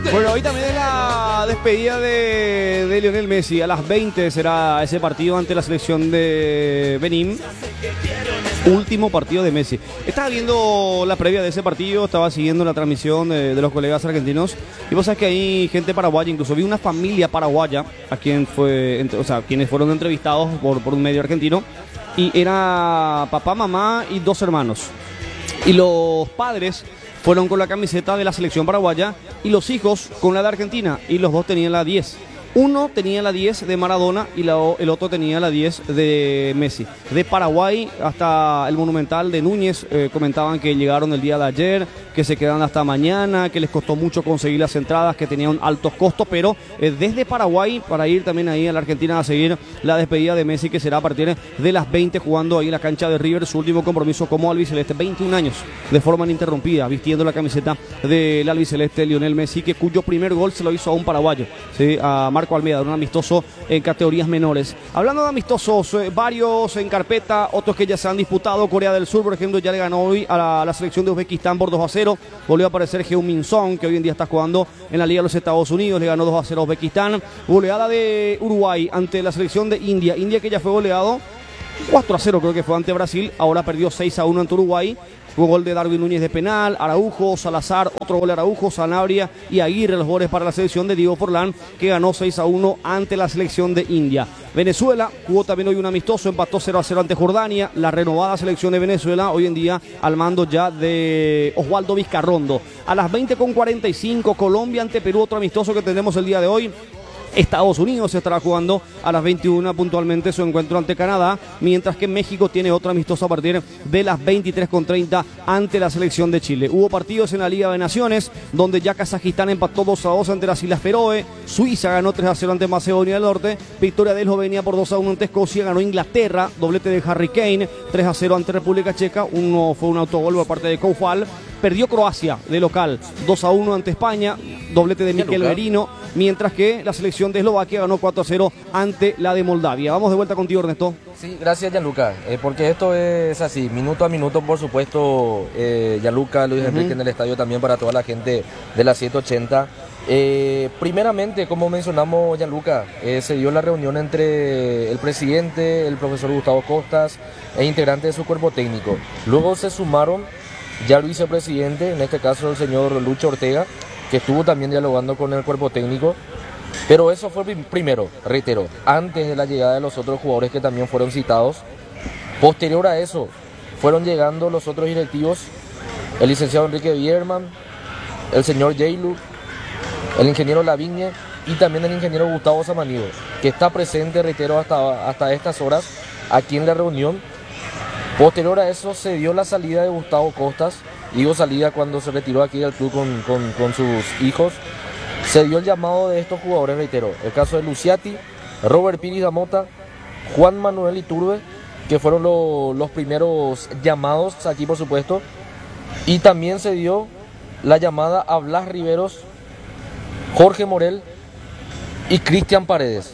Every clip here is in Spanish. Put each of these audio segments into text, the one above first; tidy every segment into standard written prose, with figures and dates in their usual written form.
Bueno, hoy también es la despedida de Lionel Messi. A las 20 será ese partido ante la selección de Benín. Último partido de Messi. Estaba viendo la previa de ese partido, estaba siguiendo la transmisión de los colegas argentinos. Y vos sabés que hay gente paraguaya, incluso vi una familia paraguaya a quien fue, o sea, quienes fueron entrevistados por un medio argentino. Y era papá, mamá y dos hermanos. Y los padres fueron con la camiseta de la selección paraguaya y los hijos con la de Argentina, y los dos tenían la 10. Uno tenía la 10 de Maradona y el otro tenía la 10 de Messi. De Paraguay hasta el Monumental de Núñez comentaban que llegaron el día de ayer, que se quedan hasta mañana, que les costó mucho conseguir las entradas, que tenían altos costos, pero desde Paraguay para ir también ahí a la Argentina a seguir la despedida de Messi, que será a partir de las 20 jugando ahí en la cancha de River, su último compromiso como albiceleste. 21 años de forma ininterrumpida vistiendo la camiseta del albiceleste Lionel Messi, cuyo primer gol se lo hizo a un paraguayo, ¿sí? A Marco Almeida, un amistoso en categorías menores. Hablando de amistosos, varios en carpeta, otros que ya se han disputado. Corea del Sur, por ejemplo, ya le ganó hoy a la selección de Uzbekistán por 2-0. Volvió a aparecer Heung-min Son, que hoy en día está jugando en la Liga de los Estados Unidos. Le ganó 2-0 a Uzbekistán. Goleada de Uruguay ante la selección de India. India, que ya fue goleado 4-0, creo que fue ante Brasil. Ahora perdió 6-1 ante Uruguay. Hubo gol de Darwin Núñez de penal, Araujo, Salazar, otro gol de Araujo, Sanabria y Aguirre, los goles para la selección de Diego Forlán, que ganó 6-1 ante la selección de India. Venezuela jugó también hoy un amistoso, empató 0-0 ante Jordania. La renovada selección de Venezuela, hoy en día al mando ya de Oswaldo Vizcarrondo. A las 20:45, Colombia ante Perú, otro amistoso que tendremos el día de hoy. Estados Unidos estará jugando a las 21 puntualmente su encuentro ante Canadá, mientras que México tiene otro amistoso a partir de las 23:30 ante la selección de Chile. Hubo partidos en la Liga de Naciones, donde ya Kazajistán empató 2-2 ante las Islas Feroe, Suiza ganó 3-0 ante Macedonia del Norte, victoria de Eslovenia por 2-1 ante Escocia, ganó Inglaterra, doblete de Harry Kane, 3-0 ante República Checa, uno fue un autogol por parte de Koufal. Perdió Croacia de local 2-1 ante España, doblete de Mikel Merino, mientras que la selección de Eslovaquia ganó 4-0 ante la de Moldavia. Vamos de vuelta contigo, Ernesto. Sí, gracias, Gianluca, porque esto es así, minuto a minuto, por supuesto. Gianluca, Luis Enrique en el estadio también para toda la gente de la 780. Primeramente, como mencionamos, Gianluca, se dio la reunión entre el presidente, el profesor Gustavo Costas e integrantes de su cuerpo técnico. Luego se sumaron ya el vicepresidente, en este caso el señor Lucho Ortega, que estuvo también dialogando con el cuerpo técnico. Pero eso fue primero, reitero, antes de la llegada de los otros jugadores que también fueron citados. Posterior a eso, fueron llegando los otros directivos, el licenciado Enrique Bierman, el señor Jailu, el ingeniero Lavigne y también el ingeniero Gustavo Samaniego, que está presente, reitero, hasta estas horas aquí en la reunión. Posterior a eso se dio la salida de Gustavo Costas, digo salida cuando se retiró aquí del club con sus hijos. Se dio el llamado de estos jugadores, reitero, el caso de Luciati, Robert Pires da Mota, Juan Manuel Iturbe, que fueron los primeros llamados aquí, por supuesto. Y también se dio la llamada a Blas Riveros, Jorge Morel y Cristian Paredes.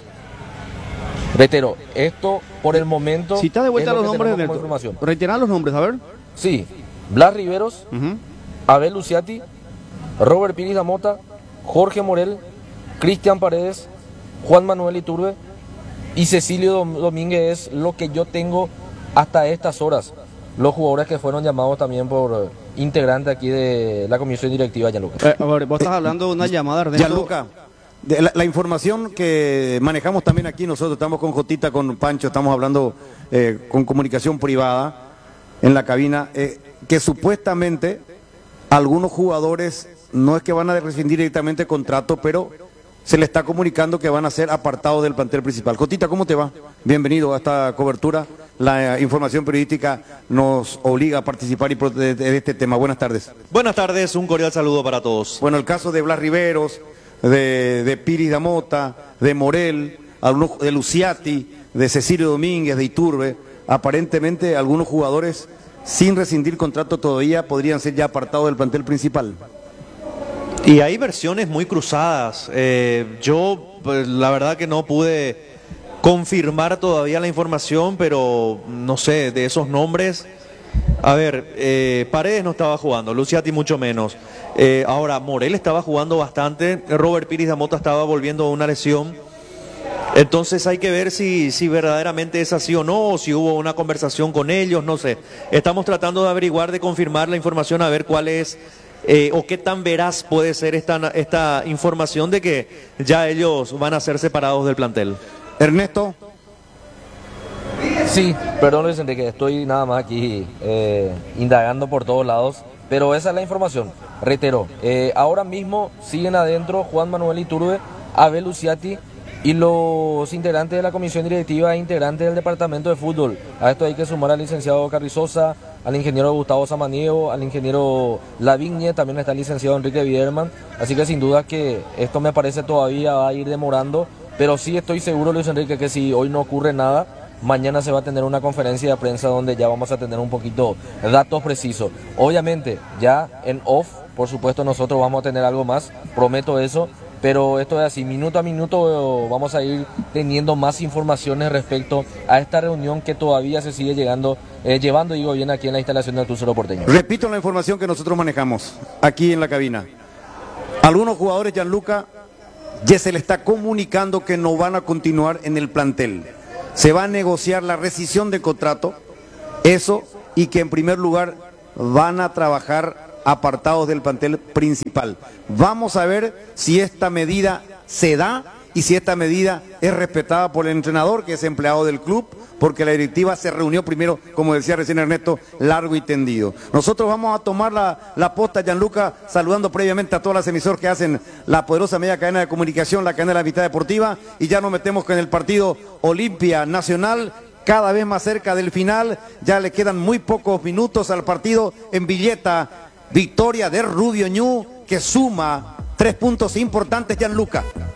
Reitero, esto por el momento. Si está de vuelta los nombres, reiterar los nombres, a ver. Sí, Blas Riveros, Abel Luciati, Robert Pires da Mota, Jorge Morel, Cristian Paredes, Juan Manuel Iturbe y Cecilio Domínguez, es lo que yo tengo hasta estas horas. Los jugadores que fueron llamados también por integrantes aquí de la comisión directiva, Gianluca. A ver, vos estás hablando de una llamada, Ernesto. Gianluca, la información que manejamos también aquí, nosotros estamos con Jotita, con Pancho, estamos hablando con comunicación privada en la cabina, que supuestamente algunos jugadores no es que van a rescindir directamente contrato, pero se le está comunicando que van a ser apartados del plantel principal. Jotita, ¿cómo te va? Bienvenido a esta cobertura. La información periodística nos obliga a participar de este tema. Buenas tardes. Buenas tardes, un cordial saludo para todos. Bueno, el caso de Blas Riveros, de Pires da Mota, de Morel, de Luciati, de Cecilio Domínguez, de Iturbe, aparentemente algunos jugadores sin rescindir contrato todavía podrían ser ya apartados del plantel principal. Y hay versiones muy cruzadas. Yo, pues, la verdad que no pude confirmar todavía la información, pero no sé, de esos nombres. A ver, Paredes no estaba jugando, Luciati mucho menos. Ahora, Morel estaba jugando bastante, Robert Pires Damota estaba volviendo a una lesión. Entonces hay que ver si verdaderamente es así o no, o si hubo una conversación con ellos, no sé. Estamos tratando de averiguar, de confirmar la información, a ver cuál es o qué tan veraz puede ser esta información de que ya ellos van a ser separados del plantel. Ernesto. Sí, perdón Luis Enrique, estoy nada más aquí indagando por todos lados, pero esa es la información. Reitero, ahora mismo siguen adentro Juan Manuel Iturbe, Abel Luciati y los integrantes de la comisión directiva e integrantes del departamento de fútbol. A esto hay que sumar al licenciado Carrizosa, al ingeniero Gustavo Samaniego, al ingeniero Lavigne, también está el licenciado Enrique Biderman, así que sin duda que esto me parece todavía va a ir demorando, pero sí estoy seguro, Luis Enrique, que si hoy no ocurre nada, mañana se va a tener una conferencia de prensa donde ya vamos a tener un poquito datos precisos. Obviamente, ya en off, por supuesto, nosotros vamos a tener algo más, prometo eso, pero esto es así, minuto a minuto vamos a ir teniendo más informaciones respecto a esta reunión que todavía se sigue llevando bien aquí en la instalación del Club Cerro Porteño. Repito la información que nosotros manejamos aquí en la cabina. Algunos jugadores, Gianluca, ya se le está comunicando que no van a continuar en el plantel. Se va a negociar la rescisión de contrato, eso, y que en primer lugar van a trabajar apartados del plantel principal. Vamos a ver si esta medida se da y si esta medida es respetada por el entrenador, que es empleado del club, porque la directiva se reunió primero, como decía recién Ernesto, largo y tendido. Nosotros vamos a tomar la posta, Gianluca, saludando previamente a todas las emisoras que hacen la poderosa media cadena de comunicación, la cadena de la mitad deportiva, y ya nos metemos con el partido Olimpia Nacional, cada vez más cerca del final. Ya le quedan muy pocos minutos al partido en Villeta. Victoria de Rubio Ñu, que suma 3 puntos importantes, Gianluca.